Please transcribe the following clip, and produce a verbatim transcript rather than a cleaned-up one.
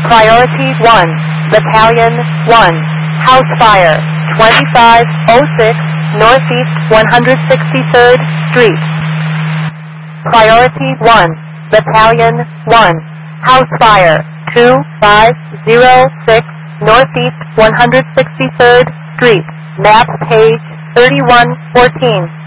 Priority one, Battalion one, House Fire, twenty-five oh six Northeast one hundred sixty-third Street. Priority one, Battalion one, House Fire, two five oh six Northeast one hundred sixty-third Street, map page thirty-one fourteen.